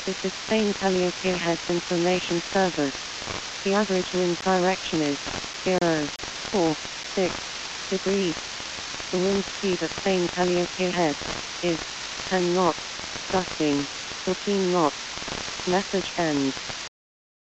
This is Spain Calliope Heads Information Service. The average wind direction is 0.46 degrees. The wind speed at Spain Calliope Head is 10 knots, gusting 14 knots. Message ends.